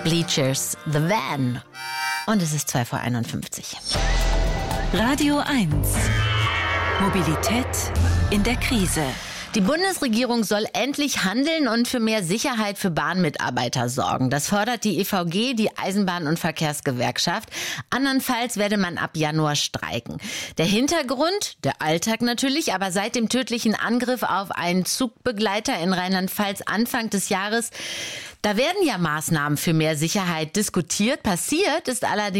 Bleachers, The Van. Und es ist 2:51. Radio 1. Mobilität in der Krise. Die Bundesregierung soll endlich handeln und für mehr Sicherheit für Bahnmitarbeiter sorgen. Das fordert die EVG, die Eisenbahn- und Verkehrsgewerkschaft. Andernfalls werde man ab Januar streiken. Der Hintergrund, der Alltag natürlich, aber seit dem tödlichen Angriff auf einen Zugbegleiter in Rheinland-Pfalz Anfang des Jahres, da werden ja Maßnahmen für mehr Sicherheit diskutiert. Passiert ist allerdings